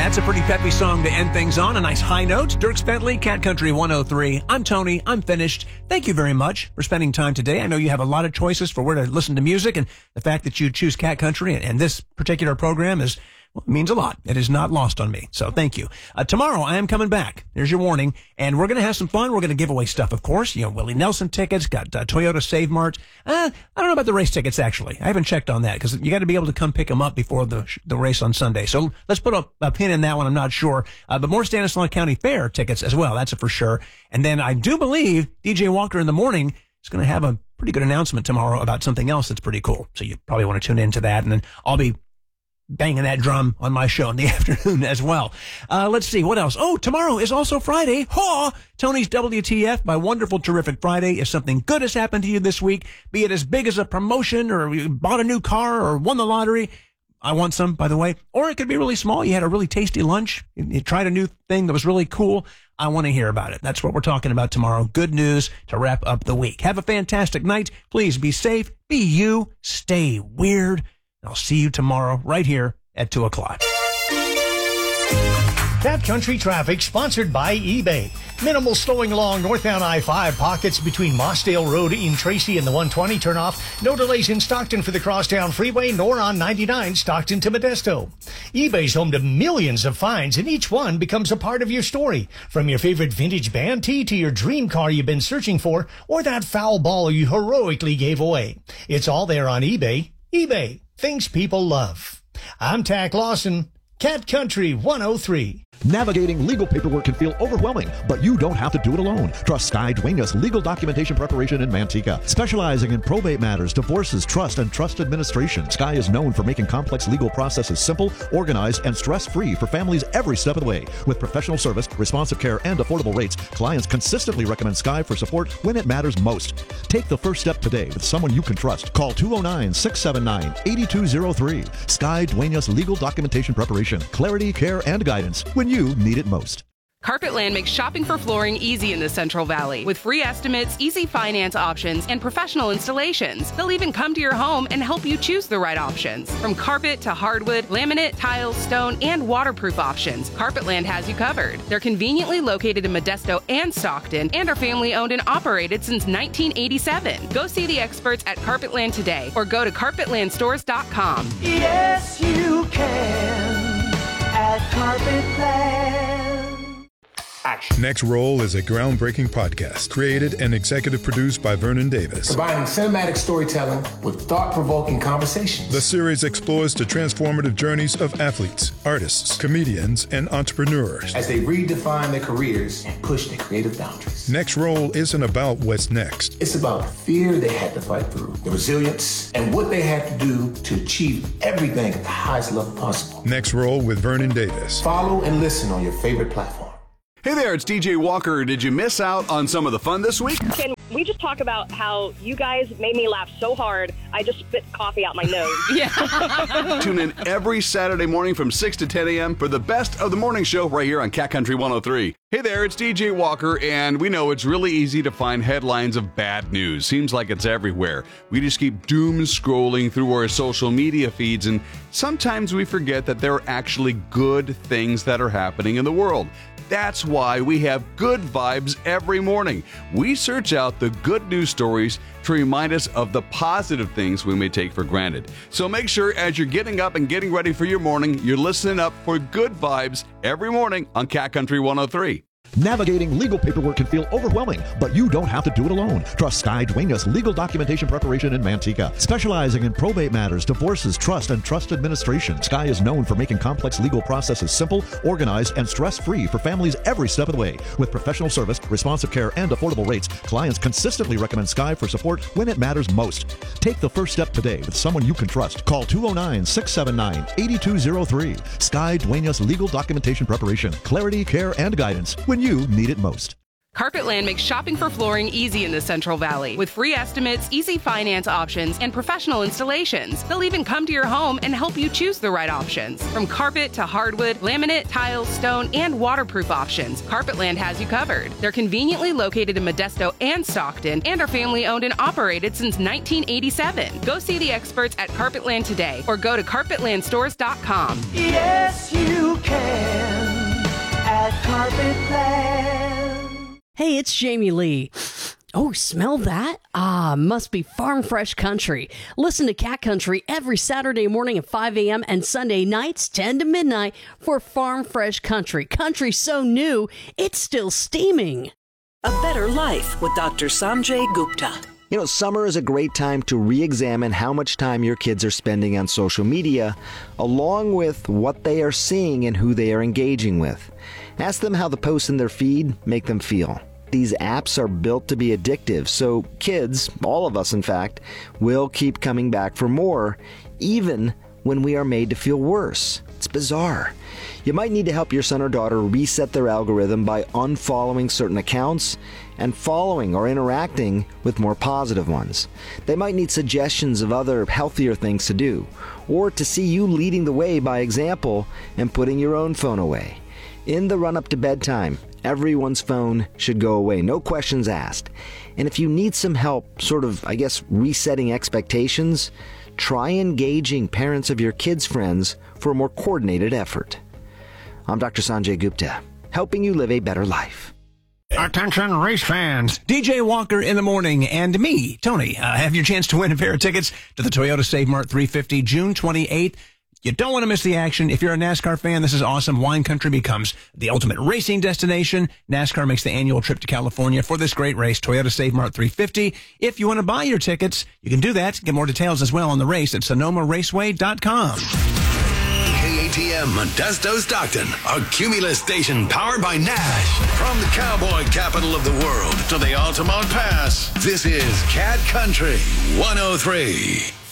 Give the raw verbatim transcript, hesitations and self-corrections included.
That's a pretty peppy song to end things on. A nice high note. Dierks Bentley, Cat Country one oh three. I'm Tony. I'm finished. Thank you very much for spending time today. I know you have a lot of choices for where to listen to music, and the fact that you choose Cat Country and, and this particular program is, well, it means a lot. It is not lost on me. So thank you. Uh, tomorrow I am coming back. There's your warning. And we're going to have some fun. We're going to give away stuff, of course. You know, Willie Nelson tickets, got uh, Toyota Save Mart. Uh, I don't know about the race tickets, actually. I haven't checked on that because you got to be able to come pick them up before the the race on Sunday. So let's put a, a pin in that one. I'm not sure. Uh, but more Stanislaus County Fair tickets as well. That's a for sure. And then I do believe D J Walker in the morning is going to have a pretty good announcement tomorrow about something else that's pretty cool. So you probably want to tune into that. And then I'll be banging that drum on my show in the afternoon as well. Uh, let's see, what else? Oh, tomorrow is also Friday. Haw! Tony's W T F, my wonderful, terrific Friday. If something good has happened to you this week, be it as big as a promotion or you bought a new car or won the lottery, I want some, by the way. Or it could be really small. You had a really tasty lunch. You, you tried a new thing that was really cool. I want to hear about it. That's what we're talking about tomorrow. Good news to wrap up the week. Have a fantastic night. Please be safe. Be you. Stay weird. I'll see you tomorrow right here at two o'clock. Cat Country Traffic sponsored by eBay. Minimal slowing along northbound I five pockets between Mossdale Road in Tracy and the one twenty turnoff. No delays in Stockton for the Crosstown Freeway, nor on ninety-nine Stockton to Modesto. eBay's home to millions of finds, and each one becomes a part of your story. From your favorite vintage band tee to your dream car you've been searching for, or that foul ball you heroically gave away. It's all there on eBay. eBay. Things people love. I'm Tack Lawson, Cat Country one oh three. Navigating legal paperwork can feel overwhelming, but you don't have to do it alone. Trust Sky Duenas Legal Documentation Preparation in Manteca. Specializing in probate matters, divorces, trust, and trust administration, Sky is known for making complex legal processes simple, organized, and stress-free for families every step of the way. With professional service, responsive care, and affordable rates, clients consistently recommend Sky for support when it matters most. Take the first step today with someone you can trust. Call two oh nine, six seven nine, eight two oh three. Sky Duenas Legal Documentation Preparation. Clarity, care, and guidance when you need it most. Carpetland makes shopping for flooring easy in the Central Valley with free estimates, easy finance options, and professional installations. They'll even come to your home and help you choose the right options. From carpet to hardwood, laminate, tiles, stone, and waterproof options, Carpetland has you covered. They're conveniently located in Modesto and Stockton and are family owned and operated since nineteen eighty-seven. Go see the experts at Carpetland today or go to carpetland stores dot com. Yes, you can at Carpetland. Action. Next Roll is a groundbreaking podcast created and executive produced by Vernon Davis. Combining cinematic storytelling with thought-provoking conversations. The series explores the transformative journeys of athletes, artists, comedians, and entrepreneurs as they redefine their careers and push their creative boundaries. Next Roll isn't about what's next. It's about the fear they had to fight through, the resilience, and what they had to do to achieve everything at the highest level possible. Next Roll with Vernon Davis. Follow and listen on your favorite platform. Hey there, it's D J Walker. Did you miss out on some of the fun this week? Can we just talk about how you guys made me laugh so hard, I just spit coffee out my nose? Yeah. Tune in every Saturday morning from six to ten a.m. for the best of the morning show right here on Cat Country one oh three. Hey there, it's D J Walker, and we know it's really easy to find headlines of bad news. Seems like it's everywhere. We just keep doom scrolling through our social media feeds, and sometimes we forget that there are actually good things that are happening in the world. That's why we have Good Vibes every morning. We search out the good news stories to remind us of the positive things we may take for granted. So make sure as you're getting up and getting ready for your morning, you're listening up for Good Vibes every morning on Cat Country one oh three. Navigating legal paperwork can feel overwhelming, but you don't have to do it alone. Trust Sky Duenas Legal Documentation Preparation in Manteca. Specializing in probate matters, divorces, trust, and trust administration, Sky is known for making complex legal processes simple, organized, and stress-free for families every step of the way. With professional service, responsive care, and affordable rates, clients consistently recommend Sky for support when it matters most. Take the first step today with someone you can trust. Call two oh nine, six seven nine, eight two oh three. Sky Duenas Legal Documentation Preparation. Clarity, care, and guidance when you need it most. Carpetland makes shopping for flooring easy in the Central Valley with free estimates, easy finance options, and professional installations. They'll even come to your home and help you choose the right options. From carpet to hardwood, laminate, tiles, stone, and waterproof options, Carpetland has you covered. They're conveniently located in Modesto and Stockton and are family owned and operated since nineteen eighty-seven. Go see the experts at Carpetland today or go to carpetland stores dot com. Yes, you can at Carpetland. Hey, it's Jamie Lee. Oh, smell that? Ah, must be Farm Fresh Country. Listen to Cat Country every Saturday morning at five a.m. and Sunday nights ten to midnight for Farm Fresh Country. Country so new, it's still steaming. A Better Life with Doctor Sanjay Gupta. You know, summer is a great time to re-examine how much time your kids are spending on social media, along with what they are seeing and who they are engaging with. Ask them how the posts in their feed make them feel. These apps are built to be addictive, so kids, all of us in fact, will keep coming back for more, even when we are made to feel worse. It's bizarre. You might need to help your son or daughter reset their algorithm by unfollowing certain accounts and following or interacting with more positive ones. They might need suggestions of other healthier things to do, or to see you leading the way by example and putting your own phone away. In the run-up to bedtime, everyone's phone should go away, no questions asked. And if you need some help, sort of, I guess, resetting expectations, try engaging parents of your kids' friends for a more coordinated effort. I'm Doctor Sanjay Gupta, helping you live a better life. Attention race fans, D J Walker in the morning and me, Tony, uh, have your chance to win a pair of tickets to the Toyota Save Mart three fifty June twenty-eighth. You don't want to miss the action. If you're a NASCAR fan, this is awesome. Wine Country becomes the ultimate racing destination. NASCAR makes the annual trip to California for this great race, Toyota Save Mart three fifty. If you want to buy your tickets, you can do that. Get more details as well on the race at sonoma raceway dot com. K A T M Modesto Stockton, a Cumulus station powered by Nash. From the cowboy capital of the world to the Altamont Pass, this is Cat Country one oh three.